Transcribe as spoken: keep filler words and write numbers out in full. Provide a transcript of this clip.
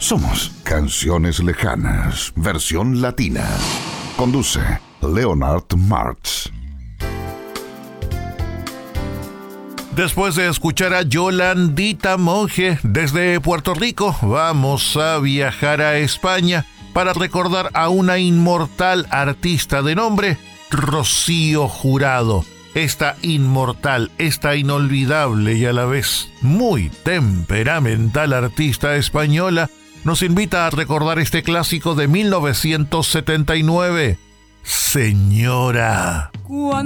Somos Canciones Lejanas, versión latina. Conduce Leonard Martz. Después de escuchar a Yolandita Monge desde Puerto Rico, vamos a viajar a España para recordar a una inmortal artista de nombre Rocío Jurado. Esta inmortal, esta inolvidable y a la vez muy temperamental artista española nos invita a recordar este clásico de mil novecientos setenta y nueve, Señora.